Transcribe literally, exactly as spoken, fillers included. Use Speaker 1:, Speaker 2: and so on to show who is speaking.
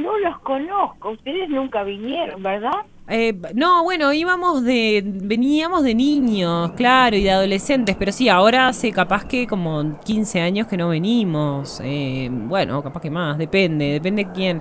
Speaker 1: no los conozco. Ustedes nunca vinieron, ¿verdad?
Speaker 2: Eh, no, bueno, íbamos de, veníamos de niños, claro, y de adolescentes, pero sí, ahora hace capaz que como quince años que no venimos. Eh, bueno, capaz que más, depende, depende quién.